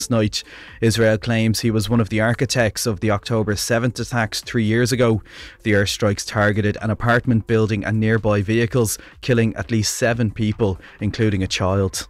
night. Israel claims he was one of the architects of the October 7th attacks 3 years ago. The airstrikes targeted an apartment building and nearby vehicles, killing at least 7 people, including a child.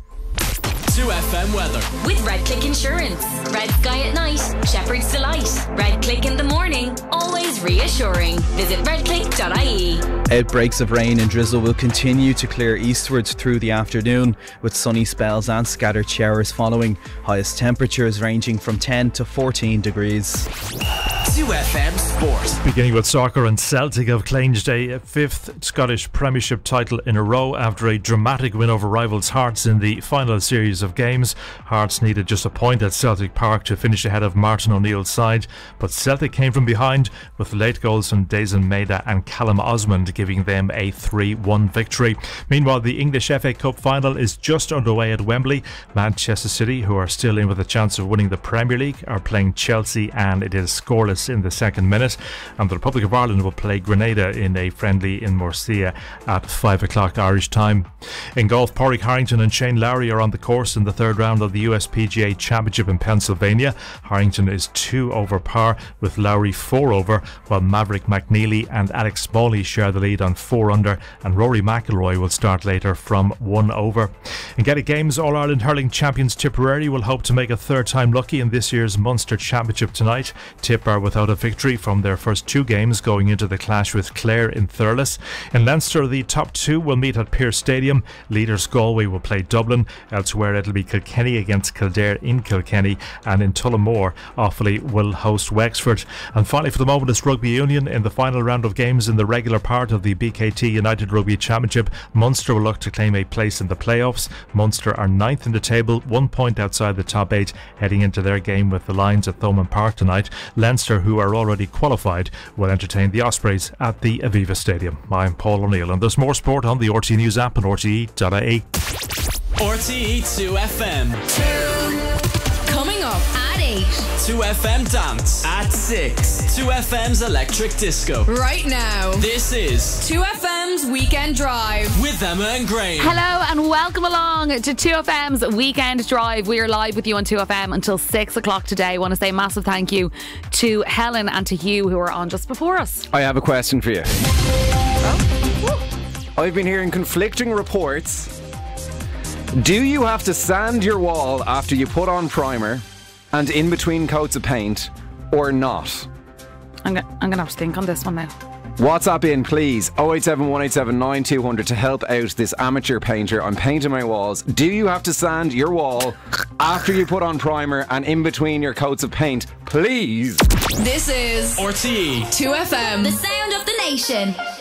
2FM weather. With Red Click Insurance. Red Sky at night, Shepherd's Delight. Red Click in the morning, always reassuring. Visit redclick.ie. Outbreaks of rain and drizzle will continue to clear eastwards through the afternoon, with sunny spells and scattered showers following. Highest temperatures ranging from 10 to 14 degrees. 2FM Sport. Beginning with soccer, and Celtic have claimed a 5th Scottish Premiership title in a row after a dramatic win over rivals Hearts in the final series of games. Hearts needed just a point at Celtic Park to finish ahead of Martin O'Neill's side, but Celtic came from behind with late goals from Daizen Maeda and Callum Osmond, giving them a 3-1 victory. Meanwhile, the English FA Cup final is just underway at Wembley. Manchester City, who are still in with a chance of winning the Premier League, are playing Chelsea, and it is scoreless in the second minute. And the Republic of Ireland will play Grenada in a friendly in Murcia at 5 o'clock Irish time. In golf, Padraig Harrington and Shane Lowry are on the course in the third round of the USPGA Championship in Pennsylvania. Harrington is 2 over par with Lowry 4 over, while Maverick McNeely and Alex Smalley share the lead on 4 under, and Rory McIlroy will start later from 1 over. In Gaelic Games, All-Ireland hurling champions Tipperary will hope to make a third time lucky in this year's Munster Championship tonight. Tip are without a victory from their first 2 games going into the clash with Clare in Thurles. In Leinster, the top 2 will meet at Pearse Stadium. Leaders Galway will play Dublin. Elsewhere, it'll be Kilkenny against Kildare in Kilkenny, and in Tullamore, Offaly will host Wexford. And finally, for the moment, it's Rugby Union. In the final round of games in the regular part of the BKT United Rugby Championship, Munster will look to claim a place in the playoffs. Munster are 9th in the table, 1 point outside the top 8, heading into their game with the Lions at Thomond Park tonight. Leinster, who are already qualified, will entertain the Ospreys at the Aviva Stadium. I'm Paul O'Neill, and there's more sport on the RTE News app and rte.ie. RTE 2FM. Coming up at 8. 2FM Dance at 6. 2FM's Electric Disco. Right now. This is 2FM's Weekend Drive with Emma and Graham. Hello and welcome along to 2FM's Weekend Drive. We are live with you on 2FM until 6 o'clock today. I want to say a massive thank you to Helen and to Hugh, who were on just before us. I have a question for you. I've been hearing conflicting reports. Do you have to sand your wall after you put on primer and in between coats of paint, or not? I'm going to have to think on this one now. WhatsApp in, please, 087 187 9200 to help out this amateur painter. I'm painting my walls. Do you have to sand your wall after you put on primer and in between your coats of paint, please? This is RTE 2FM, the sound of the nation.